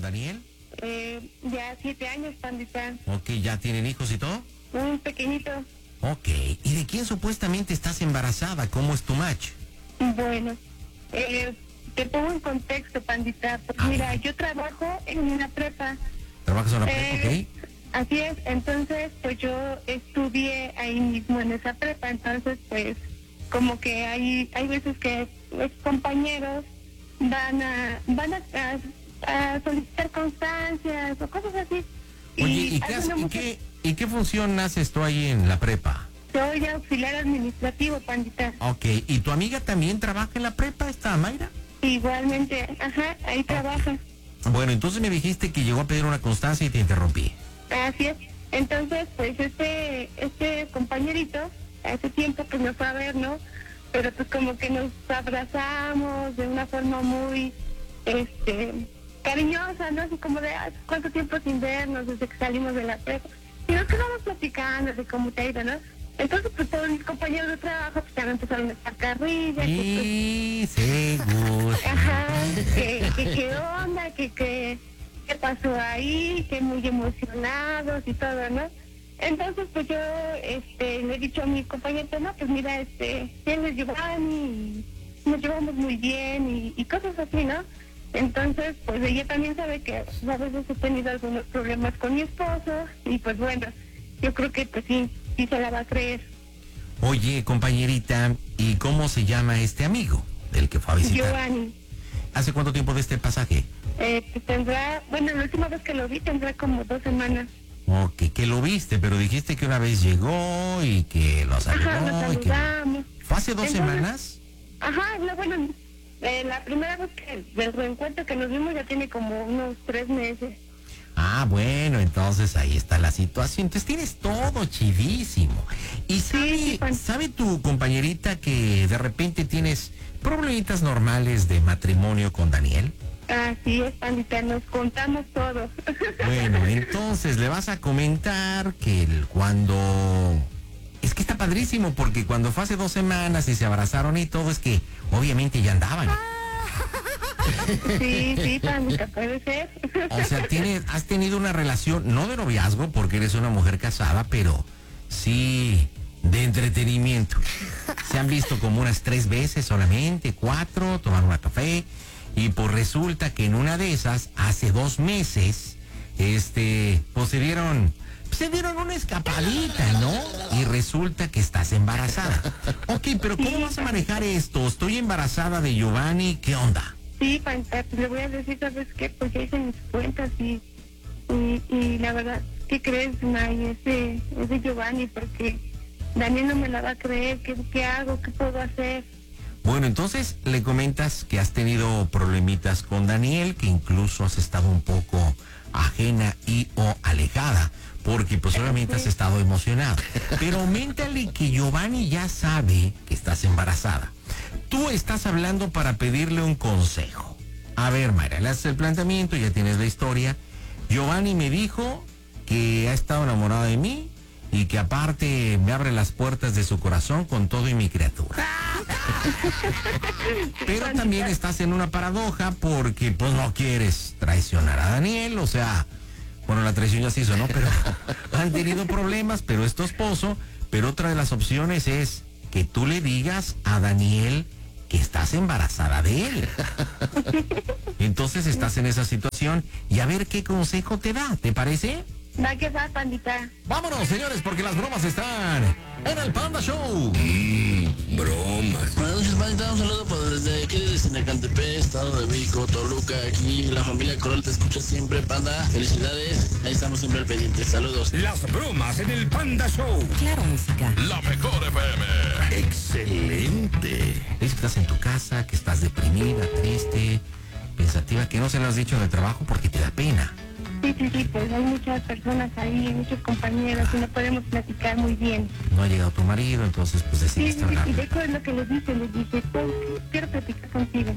Daniel? Ya 7 años, pandita. Ok, ¿ya tienen hijos y todo? Un pequeñito. Ok, ¿y de quién supuestamente estás embarazada? ¿Cómo es tu match? Bueno, te pongo en contexto, pandita. Pues mira, yo trabajo en una prepa. ¿Trabajas en una prepa? Ok. Así es, entonces pues yo estudié ahí mismo en esa prepa, entonces pues como que hay veces que los compañeros van a solicitar constancias o cosas así. Oye, ¿y qué función haces tú ahí en la prepa? Soy auxiliar administrativo, pandita. Ok, ¿y tu amiga también trabaja en la prepa, esta Mayra? Igualmente, ajá, ahí trabaja. Bueno, entonces me dijiste que llegó a pedir una constancia y te interrumpí. Así es. Entonces, pues este compañerito, hace tiempo que nos fue a ver, ¿no? Pero pues como que nos abrazamos de una forma muy, cariñosa, ¿no? Así como de, ¿cuánto tiempo sin vernos desde que salimos de la prepa? Y nos quedamos platicando de cómo te ha ido, ¿no? Entonces, pues todos mis compañeros de trabajo, pues ya me empezaron a echar carrilla. Sí, seguro. Ajá, ¿qué onda? ¿Qué pasó ahí? Que muy emocionados y todo, ¿no? Entonces, pues yo le he dicho a mi compañero, no, pues mira, él es Giovanni, y nos llevamos muy bien y cosas así, ¿no? Entonces, pues ella también sabe que a veces he tenido algunos problemas con mi esposo y pues bueno, yo creo que pues sí se la va a creer. Oye, compañerita, ¿y cómo se llama este amigo del que fue a visitar? Giovanni. ¿Hace cuánto tiempo de este pasaje? Pues tendrá, bueno, la última vez que lo vi tendrá como 2 semanas. Ok, que lo viste, pero dijiste que una vez llegó y que lo saludó. Ajá, lo saludamos. ¿Fue hace 2 semanas? Ajá, bueno, la primera vez del reencuentro que nos vimos ya tiene como unos 3 meses. Ah, bueno, entonces ahí está la situación. Entonces tienes todo chidísimo. ¿Y sabe tu compañerita que de repente tienes problemitas normales de matrimonio con Daniel? Así es, pandita, nos contamos todo. Bueno, entonces le vas a comentar que cuando... Es que está padrísimo porque cuando fue hace 2 semanas y se abrazaron y todo, es que obviamente ya andaban. Sí, pandita, puede ser. O sea, has tenido una relación, no de noviazgo, porque eres una mujer casada, pero sí de entretenimiento. Se han visto como unas 3 veces solamente, 4, tomar un café, y pues resulta que en una de esas, hace 2 meses, pues se dieron una escapadita, ¿no? Y resulta que estás embarazada. Ok, pero ¿cómo vas a manejar esto? Estoy embarazada de Giovanni, ¿qué onda? Sí, pandita, le voy a decir, ¿sabes qué? Pues ya hice mis cuentas y la verdad, ¿qué crees, May? Es de Giovanni, porque Daniel no me la va a creer. ¿Qué hago? ¿Qué puedo hacer? Bueno, entonces le comentas que has tenido problemitas con Daniel, que incluso has estado un poco ajena y o alejada, porque pues obviamente has estado emocionada. Pero auméntale que Giovanni ya sabe que estás embarazada. Tú estás hablando para pedirle un consejo. A ver, Mayra, le haces el planteamiento, ya tienes la historia. Giovanni me dijo que ha estado enamorado de mí y que aparte me abre las puertas de su corazón con todo y mi criatura. Pero también estás en una paradoja porque pues no quieres traicionar a Daniel, o sea, bueno, la traición ya se hizo, ¿no? Pero han tenido problemas, pero es tu esposo. Pero otra de las opciones es que tú le digas a Daniel que estás embarazada de él. Entonces estás en esa situación y a ver qué consejo te da, ¿te parece? Va que va, pandita. Vámonos, señores, porque las bromas están en el Panda Show. Bromas. Buenas noches, pandita. Un saludo desde aquí, desde Sinacantepec, Estado de México, Toluca. Aquí la familia Coral te escucha siempre, Panda. Felicidades. Ahí estamos siempre al pendiente. Saludos. Las bromas en el Panda Show. Claro, música. La mejor FM. Excelente. Dices que estás en tu casa, que estás deprimida, triste, pensativa, que no se lo has dicho en el trabajo porque te da pena. Sí, pues hay muchas personas ahí, muchos compañeros y no podemos platicar muy bien. No ha llegado tu marido, entonces pues decidiste hablar. Y de hecho es lo que les dije, pues, quiero platicar contigo.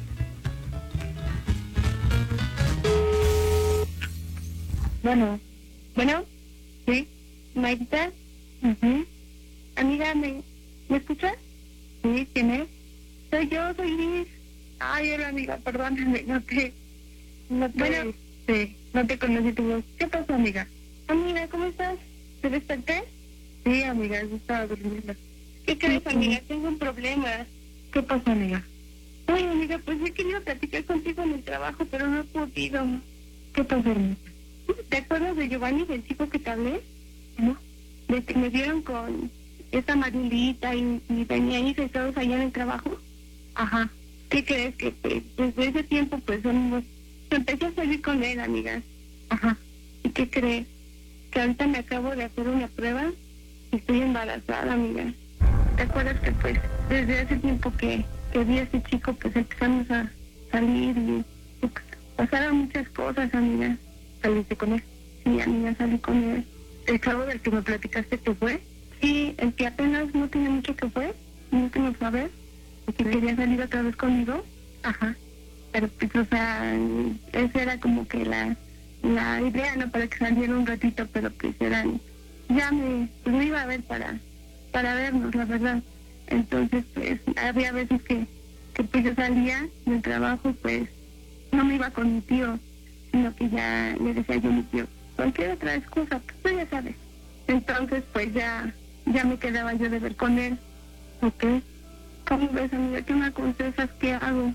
Bueno, ¿sí? ¿Mayrita? Amiga, ¿me escuchas? Sí, ¿quién es? Soy yo, soy Liz. Ay, hola amiga, perdóname, no te... Bueno, no te conocí tu voz. ¿Qué pasó, amiga? Amiga, ¿cómo estás? ¿Te desperté? Sí, amiga, yo estaba durmiendo. ¿Qué crees, amiga? Tengo un problema. ¿Qué pasó, amiga? Ay, amiga, pues he querido platicar contigo en el trabajo, pero no he podido. ¿Qué pasó, amiga? ¿Te acuerdas de Giovanni, del chico que te hablé? ¿No? De que me dieron con esa Marilita y venía ahí sentados allá en el trabajo. Ajá. ¿Qué crees? Que pues, desde ese tiempo pues empecé a salir con él, amiga. Ajá. ¿Y qué crees? Que ahorita me acabo de hacer una prueba y estoy embarazada, amiga. ¿Te acuerdas que pues desde hace tiempo que vi a ese chico pues empezamos a salir y pues, pasaron muchas cosas, amiga? ¿Saliste con él? Sí, amiga, salí con él. ¿El chavo del que me platicaste que fue? Sí, el que apenas no tiene mucho que fue, no que me fue a ver, y que quería salir otra vez conmigo. Ajá. Pero pues, o sea, esa era como que la idea, ¿no? Para que saliera un ratito, pero pues eran, pues me iba a ver para vernos, la verdad. Entonces, pues, había veces que pues yo salía del trabajo, pues, no me iba con mi tío, sino que ya le decía yo a mi tío, cualquier otra excusa, pues tú ya sabes. Entonces, pues ya me quedaba yo de ver con él. ¿Ok? ¿Cómo ves, amiga? ¿Qué me aconsejas? ¿Qué hago?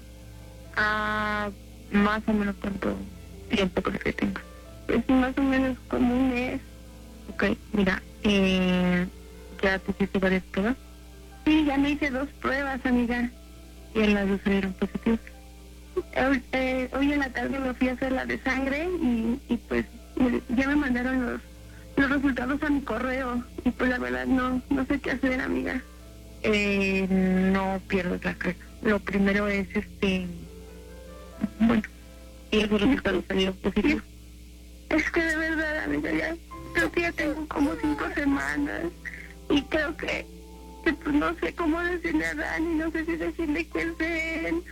Más o menos cuánto tiempo crees que tengo. Pues más o menos como un mes. Ok, mira, ¿ya te hiciste varias pruebas? Sí, ya me hice 2 pruebas, amiga. Y en las 2 salieron positivas. Hoy en la tarde me fui a hacer la de sangre y pues ya me mandaron los resultados a mi correo. Y pues la verdad no sé qué hacer, amiga. No pierdas la cabeza. Lo primero es bueno, y esos resultados salieron positivos. Es que de verdad, amiga, creo que ya tengo como 5 semanas y creo que pues no sé cómo decirle a Dani, no sé si decirle que es de él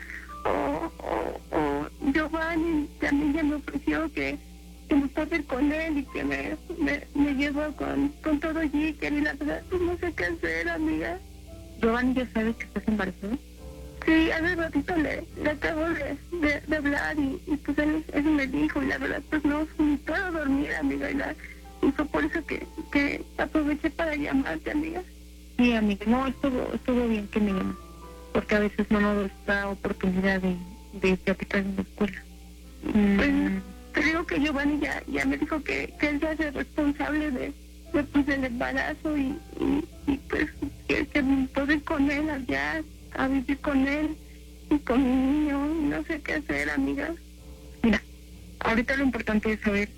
o Giovanni también ya me ofreció que me puedo ir con él y que me llevo con todo Jicker y la verdad pues no sé qué hacer, amiga. ¿Giovanni ya sabe que estás embarazada? Sí, hace ratito le acabo de hablar y pues él me dijo y la verdad pues no puedo dormir, amiga, y fue por eso que aproveché para llamarte, amiga. Sí, amiga, no, estuvo bien que me llamas, porque a veces no nos da oportunidad de platicar en la escuela. Pues te digo que Giovanni ya me dijo que él se hace responsable pues del embarazo y pues que me puedo ir con él allá a vivir con él y con mi niño, no sé qué hacer, amiga. Mira, ahorita lo importante es saber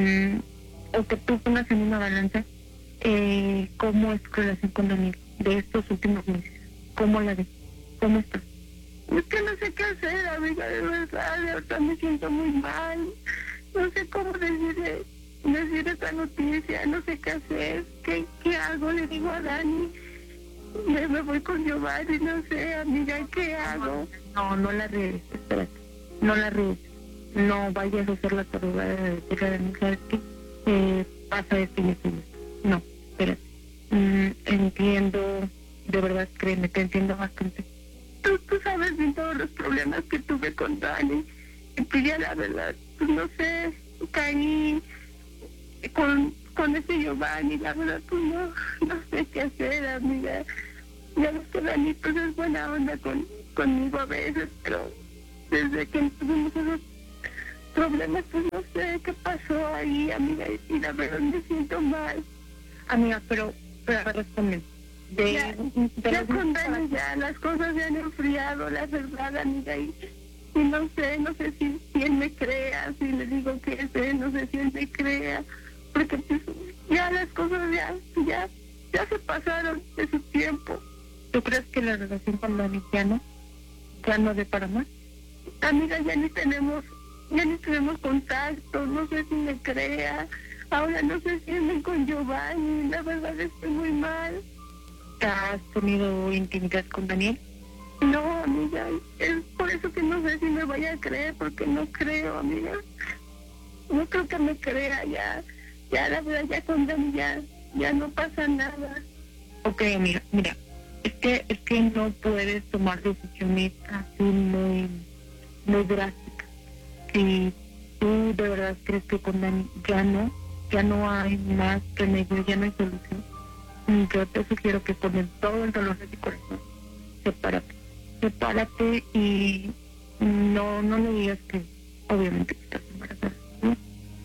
o que tú pongas en una balanza cómo es tu relación con Daniel de estos últimos meses. ¿Cómo la ves? ¿Cómo estás? Es que no sé qué hacer, amiga, de verdad, de verdad me siento muy mal. No sé cómo decir esta noticia, no sé qué hacer. ¿Qué hago? Le digo a Dani, me voy con Giovanni, no sé, amiga, ¿qué hago? No la riegues, espérate, no la riegues. No vayas a hacer la tarugada de decirle a Dani, ¿sabes qué? Pasa esto y esto y esto. No, espérate. Entiendo, de verdad, créeme, te entiendo bastante. Tú sabes bien todos los problemas que tuve con Dani. Y pues ya la verdad, pues no sé, caí con ese Giovanni, la verdad, pues no sé qué hacer, amiga. Ya ves que Dani pues es buena onda conmigo a veces, pero desde que tuvimos esos problemas, pues no sé qué pasó ahí, amiga, y la verdad me siento mal. Amiga, pero responde. Ya con Dani ya las cosas se han enfriado, la verdad, amiga, y no sé si él me crea, si le digo que es él, no sé si él me crea, porque pues ya las cosas ya se pasaron de su tiempo. ¿Tú crees que la relación con Dani ya no dé para más? Amiga, ya ni tenemos contacto, no sé si me crea, ahora no sé si ando con Giovanni, la verdad estoy muy mal. ¿Has tenido intimidad con Daniel? No, amiga, es por eso que no sé si me vaya a creer, porque no creo, amiga. No creo que me crea, ya la verdad, ya con Dani ya no pasa nada. Ok, amiga, mira, es que no puedes tomar decisiones así muy drásticas. Si tú de verdad crees que con Dani ya no hay más remedio, ya no hay solución, yo te sugiero que con todo el dolor de tu corazón, sepárate y no le digas que obviamente estás embarazada, ¿no?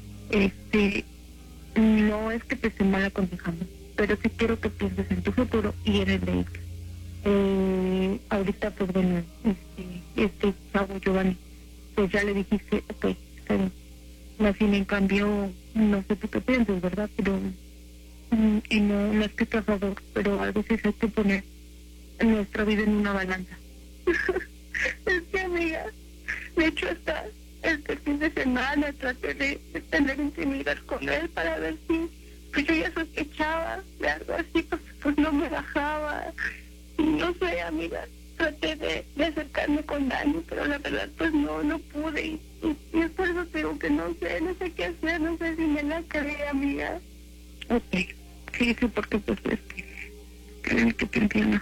No es que te esté mal aconsejando, pero sí quiero que pienses en tu futuro y en el de ella. Ahorita, pues bueno, este chavo Giovanni, pues ya le dijiste, ok, está bien. Más sin en cambio, no sé tú qué piensas, ¿verdad? Pero, y no es que esté a favor, pero a veces hay que poner nuestra vida en una balanza. Es que, amiga, de hecho hasta este fin de semana traté de tener intimidad con él para ver si, pues yo ya sospechaba de algo así, pues no me bajaba. No sé, amiga, traté de acercarme con Dani, pero la verdad pues no pude y es por eso te digo que no sé qué hacer, no sé si me la cree, amiga. Ok, sí, porque pues es que te entiendo.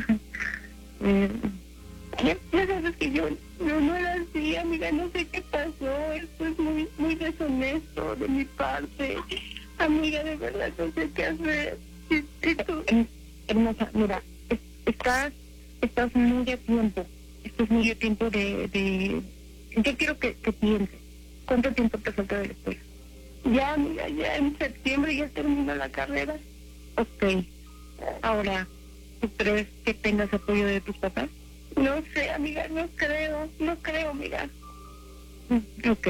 Ya sabes que yo no era así, amiga, no sé qué pasó, esto es muy deshonesto de mi parte. Amiga, de verdad no sé qué hacer. Hermosa, mira, estás muy a tiempo, estás muy a tiempo de yo quiero que pienses, ¿cuánto tiempo te falta de la escuela? Ya, amiga, ya en septiembre ya termino la carrera. Ok, ahora, ¿tú crees que tengas apoyo de tus papás? No sé, amiga, no creo, amiga. Ok,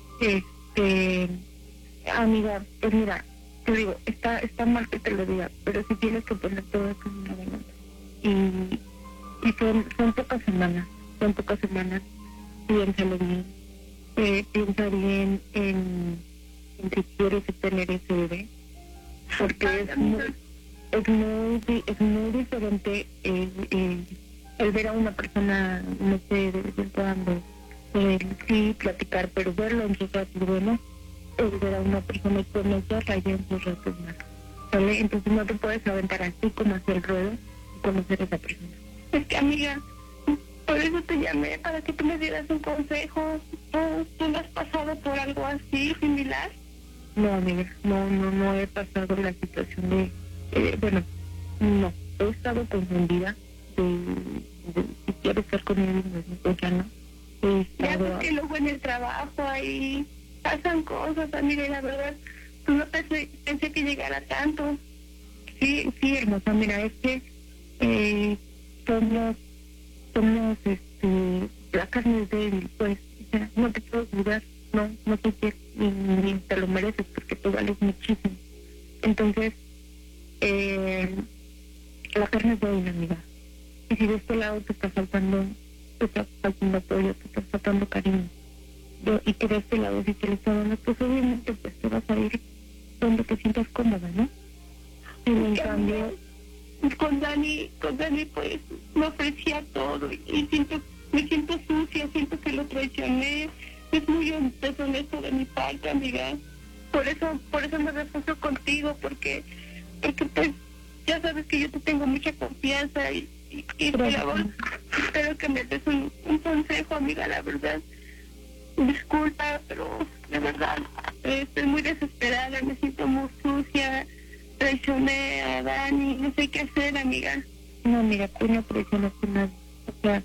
amiga, pues mira, te digo, está mal que te lo diga, pero sí tienes que poner todo eso en una balanza. Y son pocas semanas, piénsalo bien, piensa bien en si quieres tener ese bebé, porque es muy diferente el ver a una persona, no sé, de vez en cuando, sí platicar, pero verlo en sus ratos buenos, es ver a una persona con esa raya en sus ratos malos, ¿vale? Entonces no te puedes aventar así como hacia el ruedo y conocer a esa persona. Es que, amiga, por eso te llamé, para que tú me dieras un consejo. ¿Tú no has pasado por algo así, similar? No, amiga, no he pasado la situación de... no, he estado confundida de si quiero estar con él mismo, pues ya no. Ya porque luego en el trabajo ahí pasan cosas, amiga, y la verdad, pues no pensé que llegara tanto. Sí, hermosa, mira, es que somos la carne es débil, pues, o sea, no te puedo ayudar, no te quiero, ni te lo mereces porque tú vales muchísimo. Entonces, la carne es débil, amiga. Y si de este lado te está faltando apoyo, te está faltando cariño, y que de este lado si te lo está dando, pues obviamente pues te vas a ir donde te sientas cómoda, ¿no? Y en cambio, con Dani pues me ofrecía todo y me siento sucia, siento que lo traicioné, es muy deshonesto de mi parte, amiga. Por eso me refugio contigo, porque pues ya sabes que yo te tengo mucha confianza y espero que me des un consejo, amiga, la verdad. Disculpa, pero de verdad estoy muy desesperada, me siento muy sucia, traicioné a Dani, no sé qué hacer, amiga. No, amiga, tú no traicionaste nada, o sea,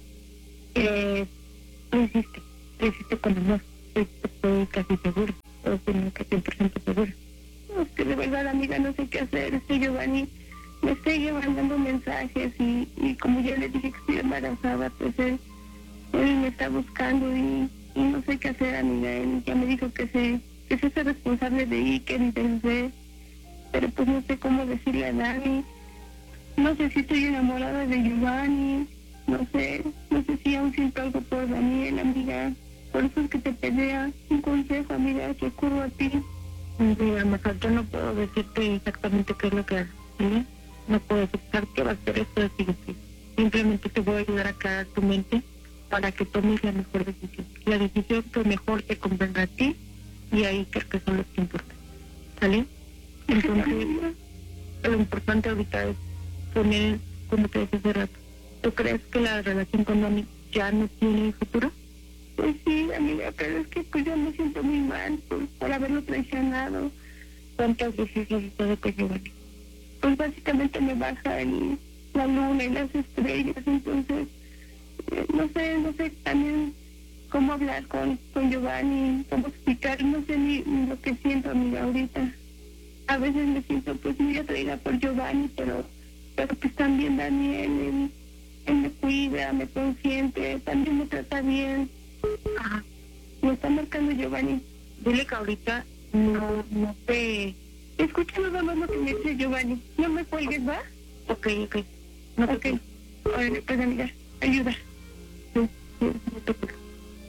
lo hiciste con amor, estoy casi seguro, estoy casi 100% seguro. Es que de verdad, amiga, no sé qué hacer, Giovanni me sigue mandando mensajes y como ya le dije que estoy embarazada, pues él me está buscando y no sé qué hacer, amiga. Él ya me dijo que se hace responsable de Iker y del bebé, pero pues no sé cómo decirle a Dani. No sé si estoy enamorada de Giovanni, no sé si aún siento algo por Daniel, amiga. Por eso es que te pedía un consejo, amiga, que recurro a ti. Mira, mejor yo no puedo decirte exactamente qué es lo que haces, ¿sí? No puedo aceptar que va a ser esto así. Simplemente te voy a ayudar a aclarar tu mente para que tomes la mejor decisión. La decisión que mejor te convenga a ti y a Iker, que son los que importan. ¿Sale? Entonces, lo importante ahorita es poner, como te decía hace rato, ¿tú crees que la relación con Dani ya no tiene futuro? Pues sí, amiga, pero es que pues yo me siento muy mal por haberlo traicionado. ¿Cuántas veces lo he estado con Giovanni? Pues básicamente me baja la luna y las estrellas, entonces no sé también cómo hablar con Giovanni, cómo explicar, no sé ni lo que siento, amiga, ahorita. A veces me siento pues muy atraída por Giovanni, pero pues también Daniel, él me cuida, me consiente, también me trata bien. Ajá. Me está marcando Giovanni. Dile que ahorita no te... Escucha nada más lo que me dice Giovanni. No me cuelgues, ¿va? Ok. No te cuelgues. Órale, pues amiga, ayuda. No te cuelgues.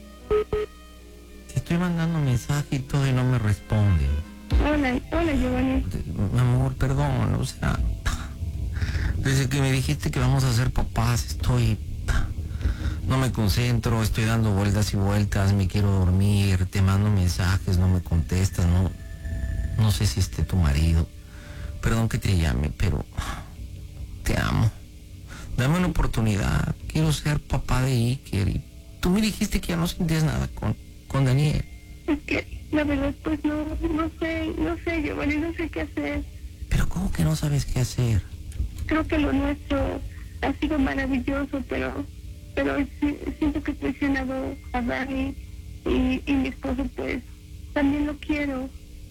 Te estoy mandando mensaje y todo y no me responde. Hola Giovanni. Mi amor, perdón, o sea, desde que me dijiste que vamos a ser papás, no me concentro, estoy dando vueltas y vueltas, me quiero dormir, te mando mensajes, no me contestas, no sé si esté tu marido. Perdón que te llame, pero te amo. Dame una oportunidad, quiero ser papá de Iker. Y tú me dijiste que ya no sentías nada con Daniel. Es que la verdad pues no sé Giovanni, no sé qué hacer. Pero ¿cómo que no sabes qué hacer? Creo que lo nuestro ha sido maravilloso, pero siento que he traicionado a Dani y mi esposo pues también lo quiero.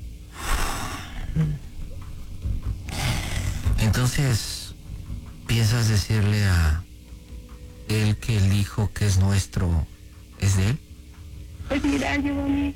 Entonces, ¿piensas decirle a él que el hijo que es nuestro es de él? Pues mira, Giovanni,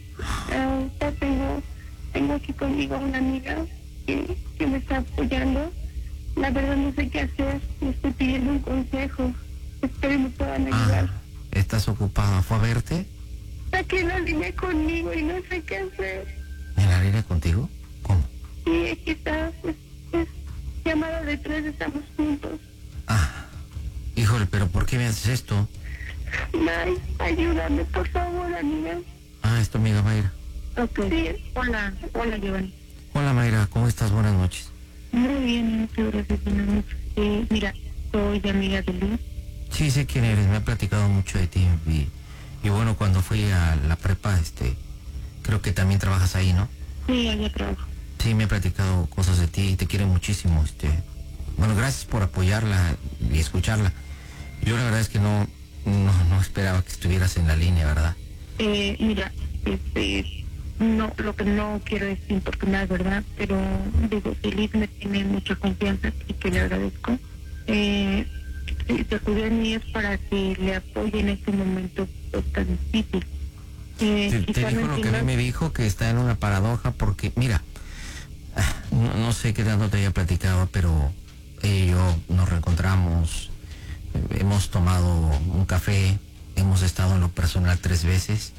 tengo aquí conmigo una amiga que me está apoyando. La verdad no sé qué hacer, le estoy pidiendo un consejo. Espero me puedan ayudar. ¿Estás ocupada? ¿Fue a verte? Está aquí en la línea conmigo y no sé qué hacer. ¿En la línea contigo? ¿Cómo? Sí, aquí está, es llamada de 3, estamos juntos. Híjole, pero ¿por qué me haces esto? May, ayúdame, por favor, amiga. Es tu amiga Mayra. Ok. Sí, hola Giovanni. Hola Mayra, ¿cómo estás? Buenas noches. Muy bien, muchas gracias, buenas noches. Mira, soy amiga de Luz. Sí, sé quién eres, me ha platicado mucho de ti. Y bueno, cuando fui a la prepa, creo que también trabajas ahí, ¿no? Sí, allá trabajo. Sí, me ha platicado cosas de ti y te quiere muchísimo. Bueno, gracias por apoyarla y escucharla. Yo la verdad es que no esperaba que estuvieras en la línea, ¿verdad? Mira, no, lo que no quiero es importunar, ¿verdad? Pero digo, Liz me tiene mucha confianza y que le agradezco. Si te acudió a mí es para que le apoye en este momento pues, tan difícil. Te dijo lo que a mí me dijo, que está en una paradoja porque, mira, no sé qué tanto te haya platicado, pero ella y yo nos reencontramos, hemos tomado un café, hemos estado en lo personal 3 veces.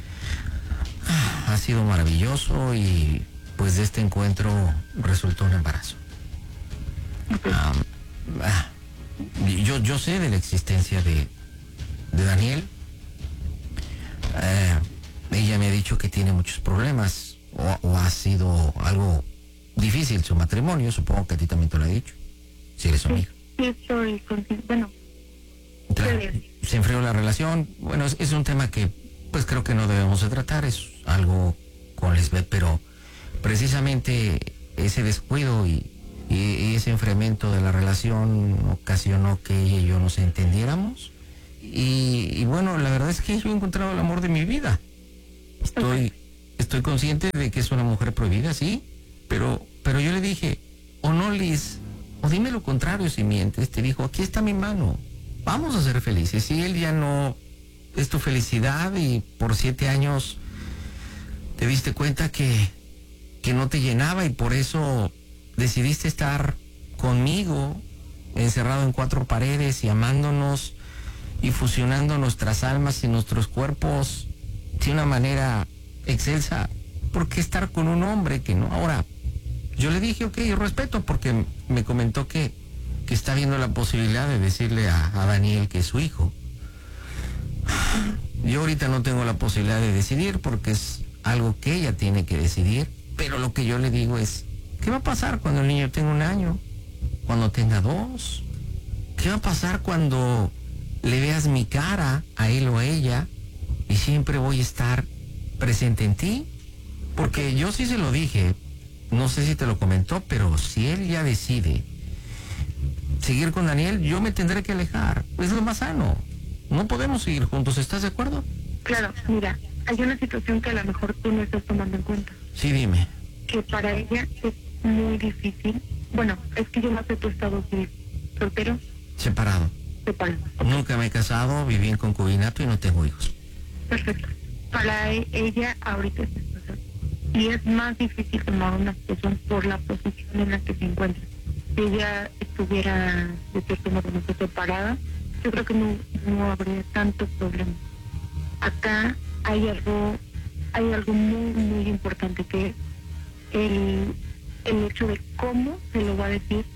Ha sido maravilloso y pues de este encuentro resultó un embarazo. Yo sé de la existencia de Daniel. Ella me ha dicho que tiene muchos problemas o ha sido algo difícil su matrimonio. Supongo que a ti también te lo ha dicho, si eres su amiga. Sí, estoy consciente. Bueno, se enfrió la relación. Bueno, es un tema que pues creo que no debemos de tratar, es algo con Lisbeth, pero precisamente ese descuido y ese enfriamiento de la relación ocasionó que ella y yo nos entendiéramos. Y bueno, la verdad es que yo he encontrado el amor de mi vida. Estoy consciente de que es una mujer prohibida, sí, pero yo le dije, o no, Liz, o dime lo contrario si mientes. Te dijo, aquí está mi mano, vamos a ser felices. Si él ya no es tu felicidad y por 7 años te diste cuenta que no te llenaba y por eso decidiste estar conmigo, encerrado en 4 paredes y amándonos y fusionando nuestras almas y nuestros cuerpos de una manera excelsa, ¿por qué estar con un hombre que no? Ahora, yo le dije, ok, yo respeto, porque me comentó que está viendo la posibilidad de decirle a Daniel que es su hijo. Yo ahorita no tengo la posibilidad de decidir porque es algo que ella tiene que decidir, pero lo que yo le digo es, ¿qué va a pasar cuando el niño tenga 1 año? ¿Cuando tenga 2? ¿Qué va a pasar cuando le veas mi cara a él o a ella y siempre voy a estar presente en ti, porque yo sí se lo dije, no sé si te lo comentó, pero si él ya decide seguir con Daniel, yo me tendré que alejar, es lo más sano, no podemos seguir juntos, ¿estás de acuerdo? Claro, mira, hay una situación que a lo mejor tú no estás tomando en cuenta, Sí, dime. que para ella es muy difícil. Bueno, es que yo no sé tu estado civil, soltero, Separado. separado. Nunca me he casado, viví en concubinato y no tengo hijos. Perfecto. Para ella ahorita es situación. Y es más difícil tomar una decisión por la posición en la que se encuentra. Si ella estuviera de cierto modo no sé, separada, yo creo que no habría tanto problema. Acá hay algo muy, muy importante, que es el hecho de cómo se lo va a decir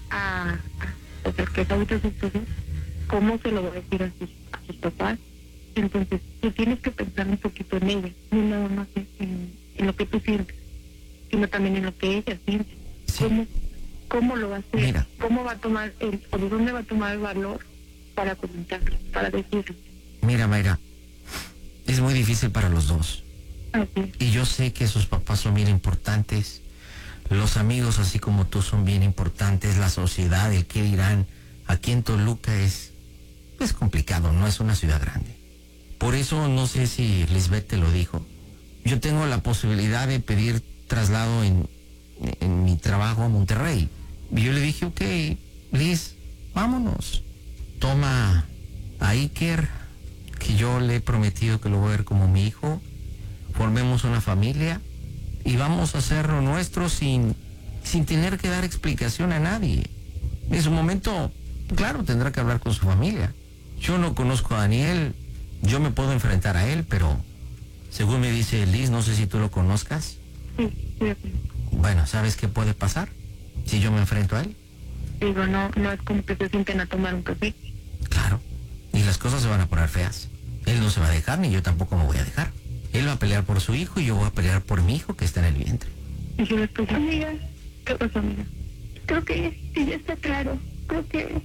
o sea, que es ahorita su esposo, cómo se lo va a decir a sus papás. Entonces, tú tienes que pensar un poquito en ella, no nada más en lo que tú sientes, sino también en lo que ella siente. Sí. ¿Cómo lo va a hacer? Mira. ¿Cómo va a tomar o de dónde va a tomar el valor para comentarlo, para decirlo? Mira, Mayra, es muy difícil para los dos. Así. Y yo sé que sus papás son bien importantes, los amigos así como tú son bien importantes, la sociedad, el qué dirán. Aquí en Toluca es complicado, no es una ciudad grande. Por eso no sé si Lisbeth te lo dijo. Yo tengo la posibilidad de pedir traslado en mi trabajo a Monterrey. Y yo le dije, ok, Liz, vámonos. Toma a Iker, que yo le he prometido que lo voy a ver como mi hijo. Formemos una familia y vamos a hacer lo nuestro sin tener que dar explicación a nadie. En su momento, claro, tendrá que hablar con su familia. Yo no conozco a Daniel, yo me puedo enfrentar a él, pero según me dice Liz, no sé si tú lo conozcas. Sí. Bueno, ¿sabes qué puede pasar si yo me enfrento a él? Digo, no es como que se sienten a tomar un café. Claro, y las cosas se van a poner feas. Él no se va a dejar, ni yo tampoco me voy a dejar. Él va a pelear por su hijo y yo voy a pelear por mi hijo que está en el vientre. Y yo después, amiga, ¿qué pasó, amiga? Creo que sí, ya está claro. Creo que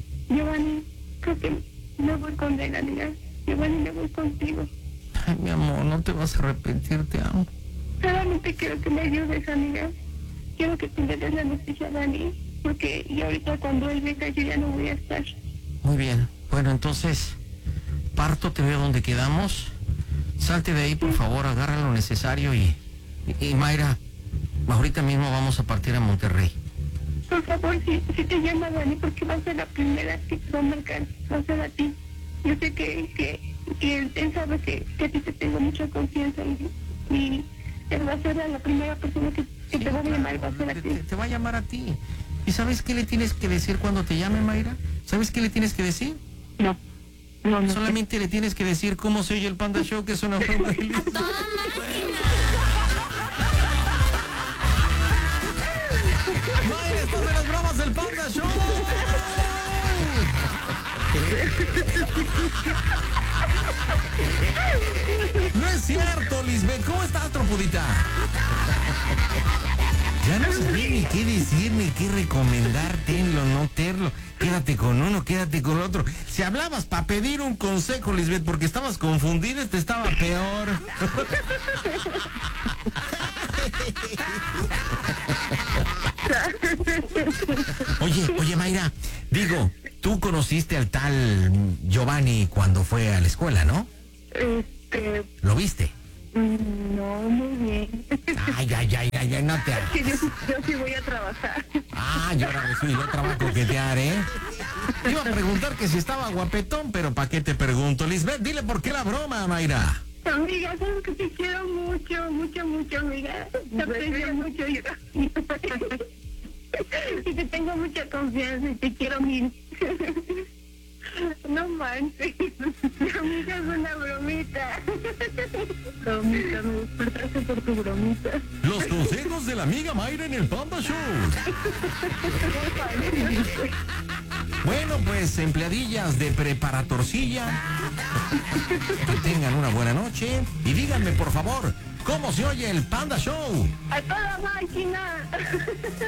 me voy con él, amiga. Giovanni, me voy contigo. Ay, mi amor, no te vas a arrepentir, te amo. Solamente quiero que me ayudes, amiga. Quiero que tú le des la noticia a Dani, porque y ahorita cuando él venga yo ya no voy a estar. Muy bien, bueno, entonces parto, te veo donde quedamos. Salte de ahí, por favor, agarra lo necesario y Mayra, ahorita mismo vamos a partir a Monterrey. Por favor, si te llama Dani, porque va a ser la primera que va a marcar, va a ser a ti. Yo sé que él sabe que a ti te tengo mucha confianza y él va a ser la primera persona que te va a llamar, va a ser a ti. Te va a llamar a ti. ¿Y sabes qué le tienes que decir cuando te llame, Mayra? ¿Sabes qué le tienes que decir? No. Solamente le tienes que decir cómo se oye el Panda Show, que es una broma de Liz. ¡Mayra, estás en las bromas del Panda Show! No es cierto, Lisbeth. ¿Cómo estás, tropudita? Ya no sabía ni qué decir, ni qué recomendar, tenlo, no tenlo. Quédate con uno, quédate con otro. Si hablabas para pedir un consejo, Lisbeth, porque estabas confundida, este estaba peor. Oye, Mayra, digo, tú conociste al tal Giovanni cuando fue a la escuela, ¿no? ¿Lo viste? No, muy bien. Ay, no te... Yo sí voy a trabajar. Yo ahora resulta otra va a coquetear, ¿eh? Iba a preguntar que si estaba guapetón, pero ¿para qué te pregunto? Lisbeth, dile por qué la broma, Mayra. Amiga, sabes que te quiero mucho, amiga. Te aprecio mucho. Y te tengo mucha confianza y te quiero mil. No manches. Amiga, es una bromita. Bromita, me despertaste por tu bromita. Los consejos de la amiga Mayra en el Panda Show. Bueno, pues empleadillas de preparatorcilla, que tengan una buena noche y díganme por favor, ¿cómo se oye el Panda Show? ¡A toda máquina!